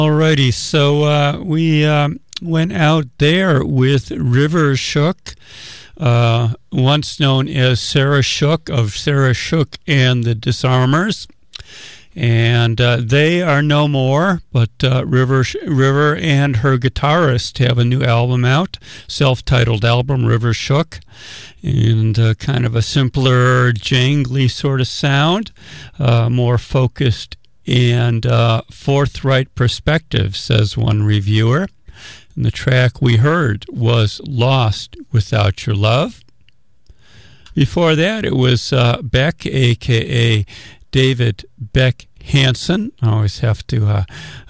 Alrighty, so we went out there with River Shook, once known as Sarah Shook of Sarah Shook and the Disarmers. And they are no more, but River and her guitarist have a new album out, self-titled album, River Shook, and kind of a simpler, jangly sort of sound, more focused and forthright perspective, says one reviewer. And the track we heard was Lost Without Your Love. Before that, it was Beck, a.k.a. David Beck Hansen. I always have to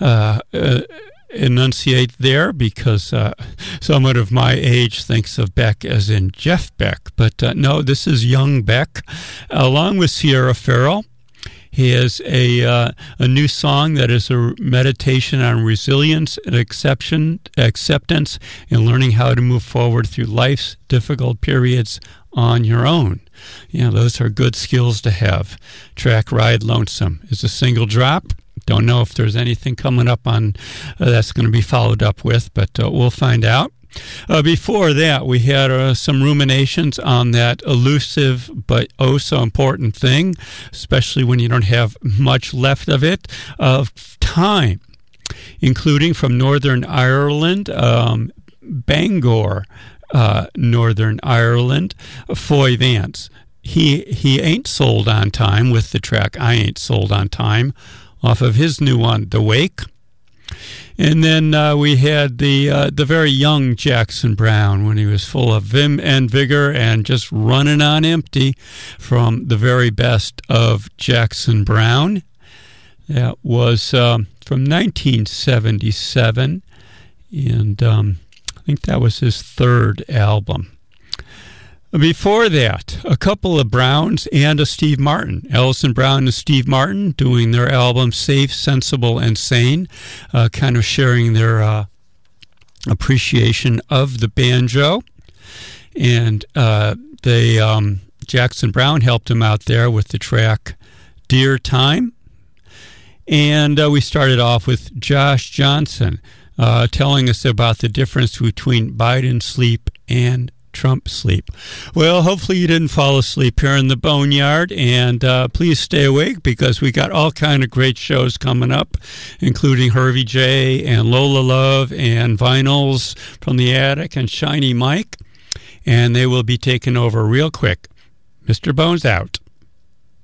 enunciate there because someone of my age thinks of Beck as in Jeff Beck. But no, this is young Beck, along with Sierra Farrell. He has a new song that is a meditation on resilience and acceptance and learning how to move forward through life's difficult periods on your own. Yeah, those are good skills to have. Track Ride Lonesome is a single drop. Don't know if there's anything coming up on that's going to be followed up with, but we'll find out. Before that, we had some ruminations on that elusive but oh so important thing, especially when you don't have much left of it, of time, including from Northern Ireland, Bangor, Northern Ireland, Foy Vance. He ain't sold on time with the track I Ain't Sold on Time off of his new one, The Wake. And then we had the very young Jackson Browne when he was full of vim and vigor and just running on empty, from the very best of Jackson Browne. That was from 1977, and I think that was his third album. Before that, a couple of Browns and a Steve Martin. Alison Brown and Steve Martin doing their album Safe, Sensible, and Sane, kind of sharing their appreciation of the banjo. And Jackson Browne helped him out there with the track Dear Time. And we started off with Josh Johnson telling us about the difference between Biden sleep and Trump sleep. Well, hopefully you didn't fall asleep here in the Boneyard, and please stay awake because we got all kind of great shows coming up, including Hervey J and Lola Love and Vinyls from the Attic and Shiny Mike, and they will be taken over real quick. Mr. Bones out.